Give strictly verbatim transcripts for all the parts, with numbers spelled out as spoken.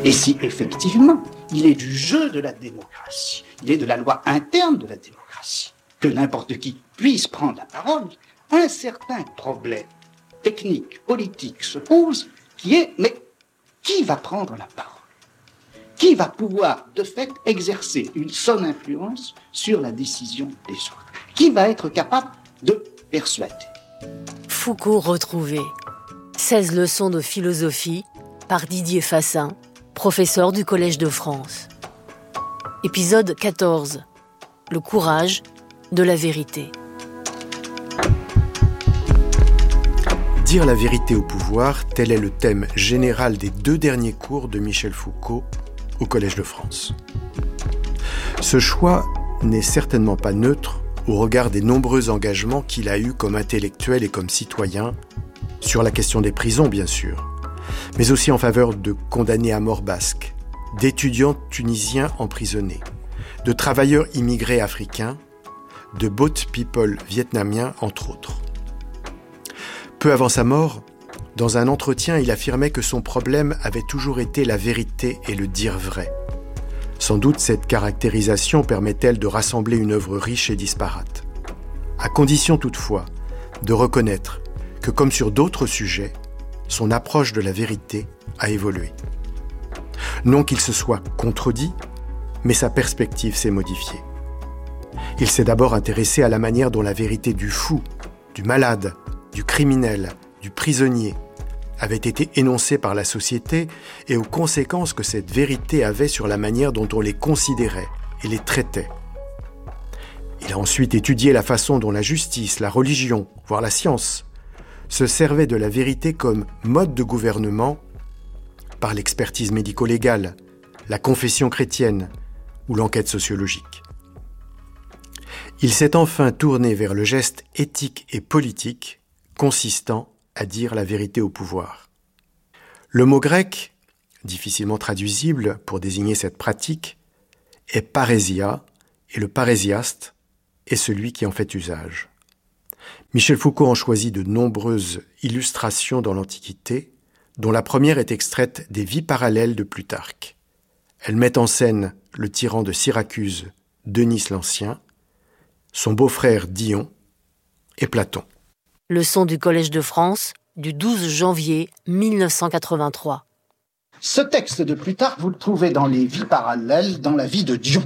Et si effectivement il est du jeu de la démocratie, il est de la loi interne de la démocratie, que n'importe qui puisse prendre la parole, un certain problème technique, politique se pose, qui est, mais qui va prendre la parole? Qui va pouvoir, de fait, exercer une son influence sur la décision des autres? Qui va être capable de persuader? Foucault retrouvé. seize leçons de philosophie par Didier Fassin, professeur du Collège de France. Épisode quatorze. Le courage de la vérité. Dire la vérité au pouvoir, tel est le thème général des deux derniers cours de Michel Foucault au Collège de France. Ce choix n'est certainement pas neutre au regard des nombreux engagements qu'il a eus comme intellectuel et comme citoyen, sur la question des prisons bien sûr, mais aussi en faveur de condamnés à mort basque, d'étudiants tunisiens emprisonnés, de travailleurs immigrés africains, de boat people vietnamiens entre autres. Peu avant sa mort, dans un entretien, il affirmait que son problème avait toujours été la vérité et le dire vrai. Sans doute cette caractérisation permet-elle de rassembler une œuvre riche et disparate. À condition toutefois de reconnaître que, comme sur d'autres sujets, son approche de la vérité a évolué. Non qu'il se soit contredit, mais sa perspective s'est modifiée. Il s'est d'abord intéressé à la manière dont la vérité du fou, du malade, du criminel, du prisonnier, avait été énoncée par la société et aux conséquences que cette vérité avait sur la manière dont on les considérait et les traitait. Il a ensuite étudié la façon dont la justice, la religion, voire la science, se servaient de la vérité comme mode de gouvernement par l'expertise médico-légale, la confession chrétienne ou l'enquête sociologique. Il s'est enfin tourné vers le geste éthique et politique consistant à dire la vérité au pouvoir. Le mot grec, difficilement traduisible pour désigner cette pratique, est parésia, et le parésiaste est celui qui en fait usage. Michel Foucault en choisit de nombreuses illustrations dans l'Antiquité, dont la première est extraite des Vies parallèles de Plutarque. Elle met en scène le tyran de Syracuse, Denis l'Ancien, son beau-frère Dion et Platon. Leçon du Collège de France du douze janvier mille neuf cent quatre-vingt-trois. Ce texte de Plutarque, vous le trouvez dans les Vies parallèles, dans la vie de Dion.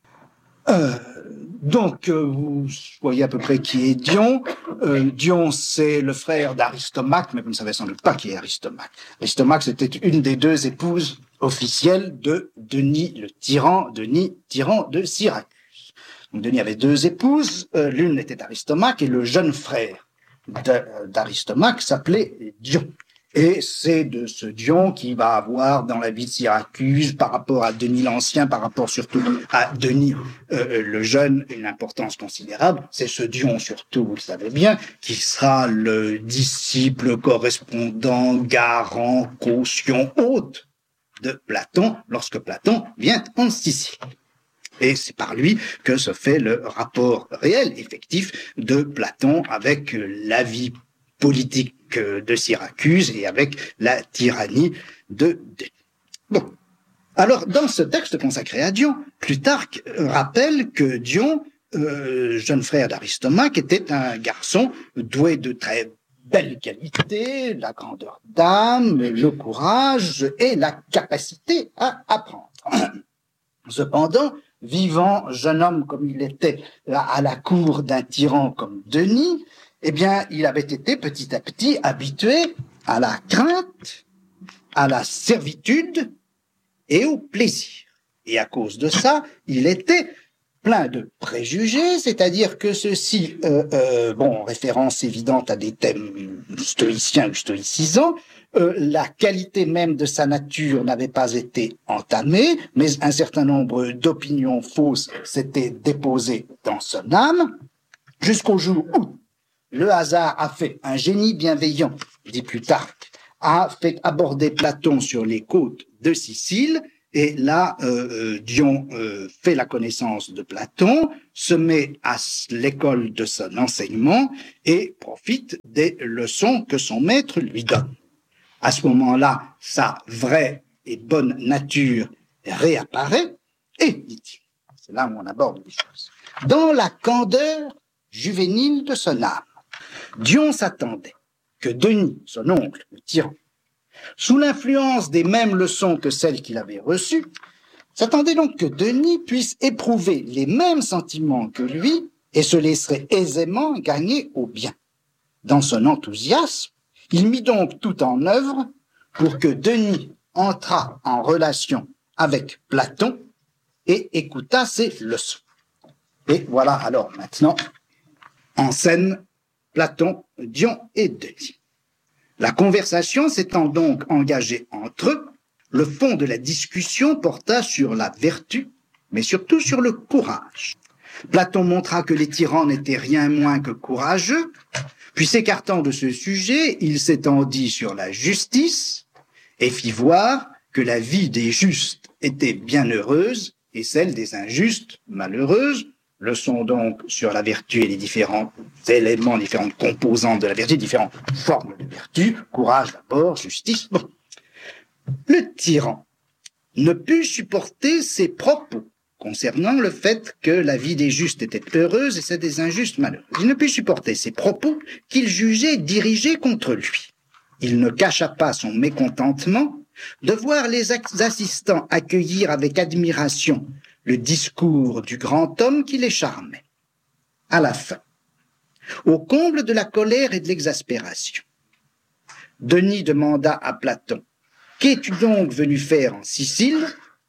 Euh, donc, euh, vous voyez à peu près qui est Dion. Euh, Dion, c'est le frère d'Aristomaque, mais vous ne savez sans doute pas qui est Aristomaque. Aristomaque, c'était une des deux épouses officielles de Denis le tyran, Denis, tyran de Syracuse. Donc, Denis avait deux épouses, euh, l'une était Aristomaque et le jeune frère d'Aristomaque s'appelait Dion. Et c'est de ce Dion qui va avoir dans la vie de Syracuse, par rapport à Denis l'Ancien, par rapport surtout à Denis euh, le Jeune, une importance considérable. C'est ce Dion surtout, vous le savez bien, qui sera le disciple, correspondant, garant, caution, hôte de Platon, lorsque Platon vient en Sicile. Et c'est par lui que se fait le rapport réel, effectif, de Platon avec la vie politique de Syracuse et avec la tyrannie de Denis. Bon. Alors, dans ce texte consacré à Dion, Plutarque rappelle que Dion, euh, jeune frère d'Aristomaque, était un garçon doué de très belles qualités, la grandeur d'âme, le courage et la capacité à apprendre. Cependant, vivant jeune homme comme il était à la cour d'un tyran comme Denis, eh bien, il avait été petit à petit habitué à la crainte, à la servitude et au plaisir. Et à cause de ça, il était plein de préjugés, c'est-à-dire que ceci, euh, euh, bon, en référence évidente à des thèmes stoïciens ou stoïcisants, euh, la qualité même de sa nature n'avait pas été entamée, mais un certain nombre d'opinions fausses s'étaient déposées dans son âme, jusqu'au jour où le hasard a fait un génie bienveillant, dit Plutarque, a fait aborder Platon sur les côtes de Sicile. Et là, euh, Dion euh, fait la connaissance de Platon, se met à l'école de son enseignement et profite des leçons que son maître lui donne. À ce moment-là, sa vraie et bonne nature réapparaît, et, dit-il, c'est là où on aborde les choses, dans la candeur juvénile de son âme. Dion s'attendait que Denis, son oncle, le tyran, sous l'influence des mêmes leçons que celles qu'il avait reçues, s'attendait donc que Denis puisse éprouver les mêmes sentiments que lui et se laisserait aisément gagner au bien. Dans son enthousiasme, il mit donc tout en œuvre pour que Denis entrât en relation avec Platon et écoutât ses leçons. Et voilà alors maintenant en scène Platon, Dion et Denis. La conversation s'étant donc engagée entre eux, le fond de la discussion porta sur la vertu, mais surtout sur le courage. Platon montra que les tyrans n'étaient rien moins que courageux, puis s'écartant de ce sujet, il s'étendit sur la justice et fit voir que la vie des justes était bienheureuse et celle des injustes malheureuse. Leçon donc sur la vertu et les différents éléments, différentes composantes de la vertu, différentes formes de vertu, courage d'abord, justice. Bon. Le tyran ne put supporter ses propos concernant le fait que la vie des justes était heureuse et celle des injustes malheureuse. Il ne put supporter ces propos qu'il jugeait dirigés contre lui. Il ne cacha pas son mécontentement de voir les assistants accueillir avec admiration le discours du grand homme qui les charmait. À la fin, au comble de la colère et de l'exaspération, Denis demanda à Platon « Qu'es-tu donc venu faire en Sicile ?»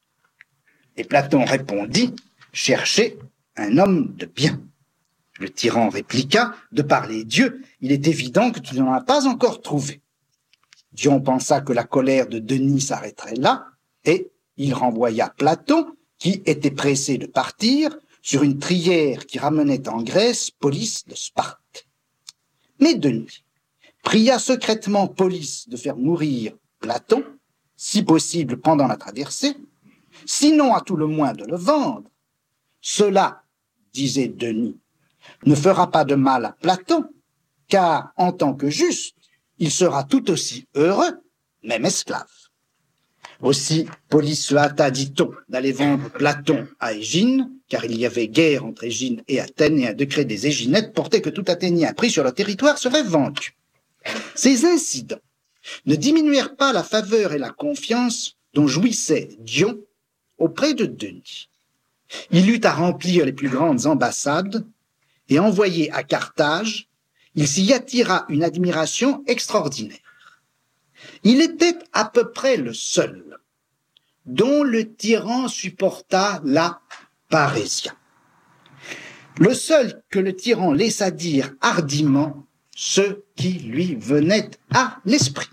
Et Platon répondit « Chercher un homme de bien. » Le tyran répliqua « De par les dieux, il est évident que tu n'en as pas encore trouvé. » Dion pensa que la colère de Denis s'arrêterait là, et il renvoya Platon, qui était pressé de partir, sur une trière qui ramenait en Grèce Police de Sparte. Mais Denis pria secrètement Police de faire mourir Platon, si possible pendant la traversée, sinon à tout le moins de le vendre. Cela, disait Denis, ne fera pas de mal à Platon, car en tant que juste, il sera tout aussi heureux, même esclave. Aussi, Police se hâta, dit-on, d'aller vendre Platon à Égine, car il y avait guerre entre Égine et Athènes, et un décret des Éginettes portait que tout Athénien pris sur leur territoire serait vendu. Ces incidents ne diminuèrent pas la faveur et la confiance dont jouissait Dion auprès de Denis. Il eut à remplir les plus grandes ambassades, et envoyé à Carthage, il s'y attira une admiration extraordinaire. Il était à peu près le seul dont le tyran supporta la parésia. Le seul que le tyran laissa dire hardiment ce qui lui venait à l'esprit.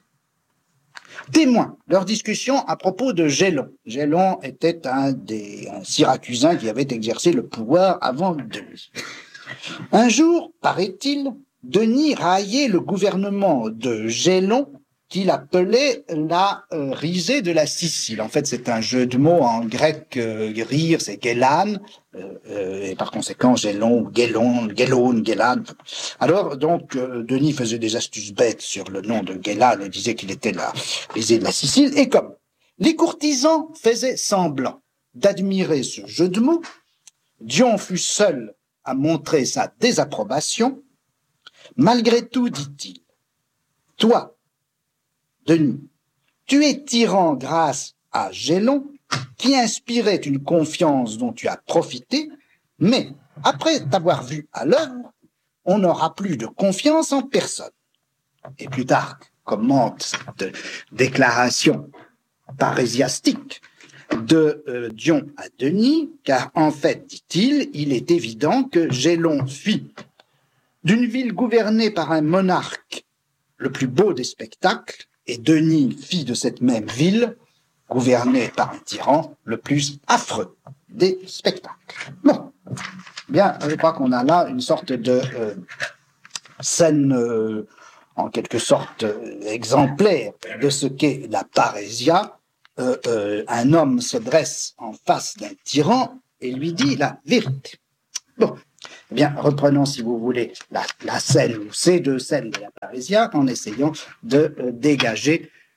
Témoin leur discussion à propos de Gélon. Gélon était un des un Syracusains qui avait exercé le pouvoir avant Denis. Un jour, paraît-il, Denis raillait le gouvernement de Gélon qu'il appelait la euh, risée de la Sicile. En fait, c'est un jeu de mots en grec, euh, rire, c'est Gélan, euh, euh, et par conséquent, Gélon, Gélon, Gélon, Gélan. Alors, donc, euh, Denis faisait des astuces bêtes sur le nom de Gélan et disait qu'il était la risée de la Sicile. Et comme les courtisans faisaient semblant d'admirer ce jeu de mots, Dion fut seul à montrer sa désapprobation. Malgré tout, dit-il, toi, Denis, tu es tyran grâce à Gélon, qui inspirait une confiance dont tu as profité, mais après t'avoir vu à l'œuvre, on n'aura plus de confiance en personne. Et Plutarque commente cette déclaration parésiastique de euh, Dion à Denis, car en fait, dit-il, il est évident que Gélon fit d'une ville gouvernée par un monarque le plus beau des spectacles, et Denis fit de cette même ville, gouvernée par un tyran, le plus affreux des spectacles. Bon, bien, je crois qu'on a là une sorte de euh, scène, euh, en quelque sorte, euh, exemplaire de ce qu'est la parésia. Euh, euh, un homme se dresse en face d'un tyran et lui dit la vérité. Bon, eh bien, reprenons, si vous voulez, la, la scène, ou ces deux scènes de la parésia, en essayant de euh, dégager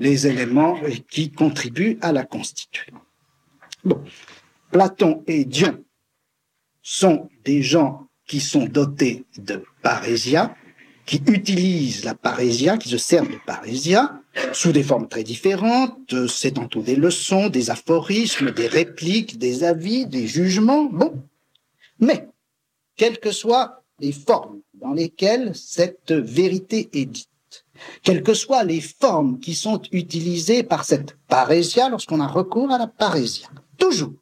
les éléments qui contribuent à la constituer. Bon, Platon et Dion sont des gens qui sont dotés de parésia, qui utilisent la parésia, qui se servent de parésia, sous des formes très différentes. C'est tantôt des leçons, des aphorismes, des répliques, des avis, des jugements. Bon, mais quelles que soient les formes dans lesquelles cette vérité est dite, quelles que soient les formes qui sont utilisées par cette parésia lorsqu'on a recours à la parésia, toujours,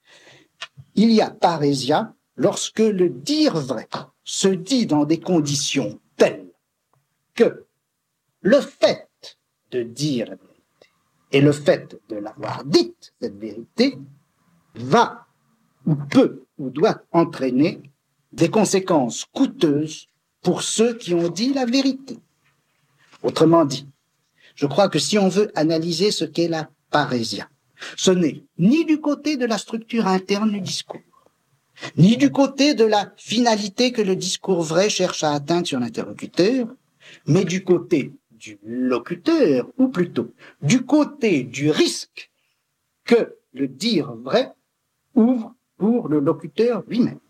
il y a parésia lorsque le dire vrai se dit dans des conditions telles que le fait de dire la vérité et le fait de l'avoir dite, cette vérité, va ou peut ou doit entraîner des conséquences coûteuses pour ceux qui ont dit la vérité. Autrement dit, je crois que si on veut analyser ce qu'est la parésia, ce n'est ni du côté de la structure interne du discours, ni du côté de la finalité que le discours vrai cherche à atteindre sur l'interlocuteur, mais du côté du locuteur, ou plutôt du côté du risque que le dire vrai ouvre pour le locuteur lui-même.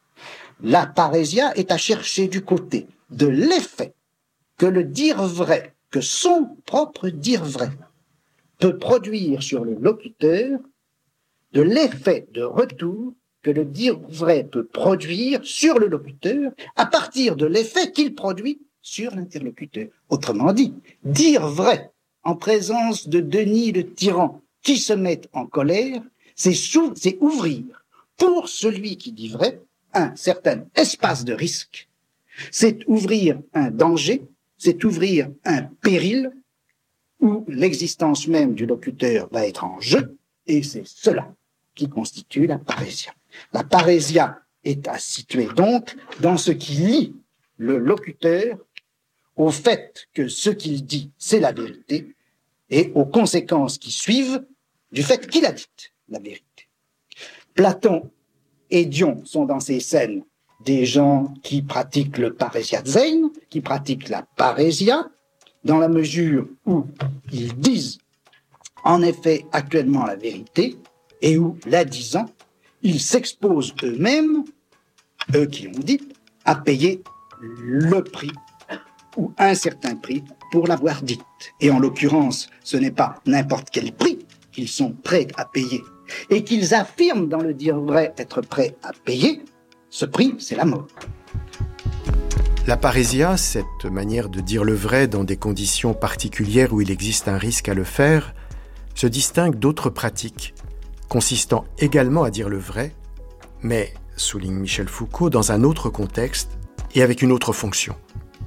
La parésia est à chercher du côté de l'effet que le dire vrai, que son propre dire vrai, peut produire sur le locuteur, de l'effet de retour que le dire vrai peut produire sur le locuteur à partir de l'effet qu'il produit sur l'interlocuteur. Autrement dit, dire vrai en présence de Denis le tyran qui se met en colère, c'est, sou- c'est ouvrir pour celui qui dit vrai un certain espace de risque, c'est ouvrir un danger, c'est ouvrir un péril où l'existence même du locuteur va être en jeu, et c'est cela qui constitue la parésia. La parésia est à situer donc dans ce qui lie le locuteur au fait que ce qu'il dit, c'est la vérité, et aux conséquences qui suivent du fait qu'il a dit la vérité. Platon et Dion sont dans ces scènes des gens qui pratiquent le parésiazein, qui pratiquent la parésia, dans la mesure où ils disent en effet actuellement la vérité, et où, la disant, ils s'exposent eux-mêmes, eux qui ont dit, à payer le prix, ou un certain prix, pour l'avoir dite. Et en l'occurrence, ce n'est pas n'importe quel prix qu'ils sont prêts à payer, et qu'ils affirment dans le dire vrai être prêts à payer, ce prix, c'est la mort. La parésia, cette manière de dire le vrai dans des conditions particulières où il existe un risque à le faire, se distingue d'autres pratiques, consistant également à dire le vrai, mais, souligne Michel Foucault, dans un autre contexte et avec une autre fonction.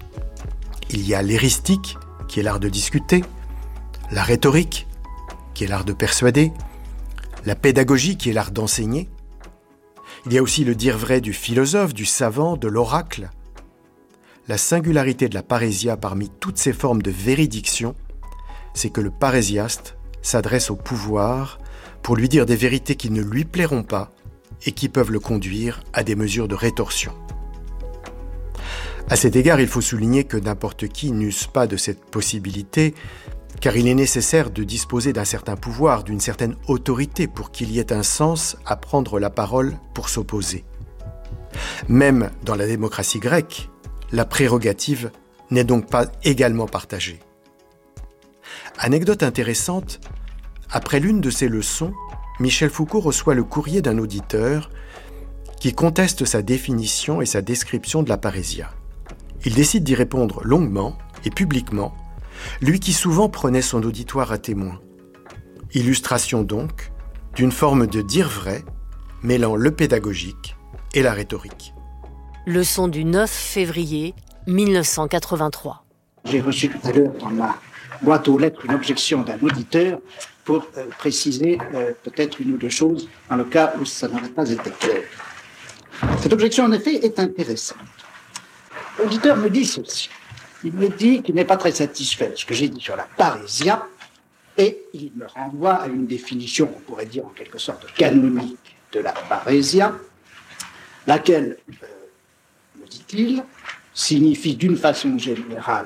Il y a l'éristique, qui est l'art de discuter, la rhétorique, qui est l'art de persuader, la pédagogie, qui est l'art d'enseigner. Il y a aussi le dire vrai du philosophe, du savant, de l'oracle. La singularité de la parésia parmi toutes ces formes de véridiction, c'est que le parésiaste s'adresse au pouvoir pour lui dire des vérités qui ne lui plairont pas et qui peuvent le conduire à des mesures de rétorsion. À cet égard, il faut souligner que n'importe qui n'use pas de cette possibilité, car il est nécessaire de disposer d'un certain pouvoir, d'une certaine autorité pour qu'il y ait un sens à prendre la parole pour s'opposer. Même dans la démocratie grecque, la prérogative n'est donc pas également partagée. Anecdote intéressante, après l'une de ces leçons, Michel Foucault reçoit le courrier d'un auditeur qui conteste sa définition et sa description de la parésia. Il décide d'y répondre longuement et publiquement, lui qui souvent prenait son auditoire à témoin. Illustration donc d'une forme de dire vrai, mêlant le pédagogique et la rhétorique. Leçon du neuf février mille neuf cent quatre-vingt-trois. J'ai reçu tout à l'heure dans ma boîte aux lettres une objection d'un auditeur pour euh, préciser euh, peut-être une ou deux choses dans le cas où ça n'aurait pas été clair. Cette objection, en effet, est intéressante. L'auditeur me dit ceci. Il me dit qu'il n'est pas très satisfait de ce que j'ai dit sur la parésia et il me renvoie à une définition, on pourrait dire en quelque sorte canonique de la parésia, laquelle, euh, me dit-il, signifie d'une façon générale